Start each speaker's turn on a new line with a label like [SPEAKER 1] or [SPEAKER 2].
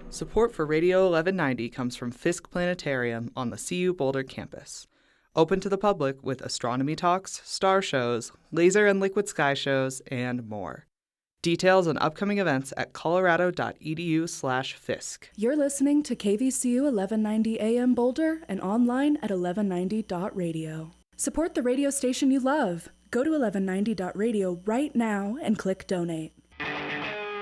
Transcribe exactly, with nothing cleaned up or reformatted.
[SPEAKER 1] Support for Radio eleven ninety comes from Fisk Planetarium on the C U Boulder campus. Open to the public with astronomy talks, star shows, laser and liquid sky shows, and more. Details on upcoming events at colorado.edu slash Fisk.
[SPEAKER 2] You're listening to K V C U eleven ninety A M Boulder and online at eleven ninety dot radio. Support the radio station you love. Go to eleven ninety dot radio right now and click donate.